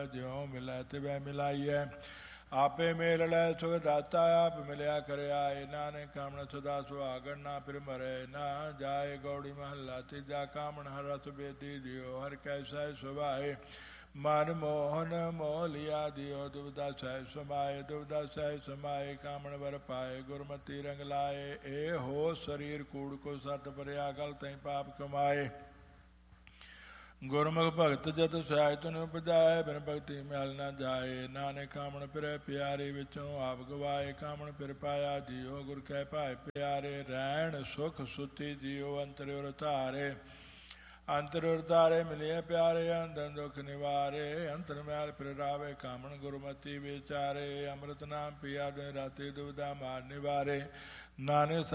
ਜਿਉ ਮਿਲੈ ਤਿਵੈ ਮਿਲਾਈਐ। ਆਪੇ ਮੇਲ ਲੈ ਸੁਖ ਦਾਤਾ ਆਪ ਮਿਲਿਆ ਕਰਿਆਏ। ਨਾਨਕ ਕਾਮਣ ਸਦਾ ਸੁਹਾਗਣ ਨਾ ਫਿਰ ਮਰੈ ਨਾ ਜਾਏ। ਗੌੜੀ ਮਹੱਲਾ ਤੀਜਾ। ਕਾਮਣ ਹਰ ਰਸ ਬੇਦੀ ਦਿਓ ਹਰ ਕੈਸਾ ਸੁਭਾਏ। ਮਨ ਮੋਹਨ ਮੋਹ ਲਿਆ ਦਿਓ ਦੁਬਦਾ ਸਹਿ ਸਮਾਏ। ਦੁਬਦਾ ਸਹਿ ਸਮਾਏ ਕਾਮਣ ਵਰ ਪਾਏ। ਗੁਰਮਤੀ ਰੰਗ ਲਾਏ ਇਹ ਹੋ ਸਰੀਰ ਕੂੜ ਕੋ ਸੱਟ ਭਰਿਆ ਗਲ ਤੈ ਪਾਪ ਕਮਾਏ। ਗੁਰਮੁਖ ਭਗਤ ਜਤ ਸਹਾਇ ਤੁਨ ਉਪਜਾਏ। ਬਿਨ ਭਗਤੀ ਮੈਲ ਨਾ ਜਾਏ। ਨਾਨਕ ਕਾਮਣ ਫਿਰੈ ਪਿਆਰੇ ਵਿੱਚੋਂ ਆਪ ਗਵਾਏ। ਕਾਮਣ ਫਿਰ ਪਾਇਆ ਜੀਓ ਗੁਰ ਕੈ ਭਾਇ ਪਿਆਰੇ। ਰਹਿਣ ਸੁਖ ਸੁਤੀ ਜੀਓ ਅੰਤਰ ਉਰ ਧਾਰੇ। ਅੰਤਰ ਉਰ ਧਾਰੇ ਮਿਲਿਆ ਪਿਆਰੇ ਅੰਦਰ ਦੁਖ ਨਿਵਾਰੇ। ਅੰਤਰ ਮੈਲ ਫਿਰ ਰਾਵੇ ਕਾਮਣ ਗੁਰਮਤੀ ਵਿਚਾਰੇ। ਅੰਮ੍ਰਿਤ ਨਾਮ ਪੀਆ ਦਿਨ ਰਾਤੀ ਦੁਬਿਧਾ ਮਾਰ ਨਿਵਾਰੇ। ਨਾਨਕ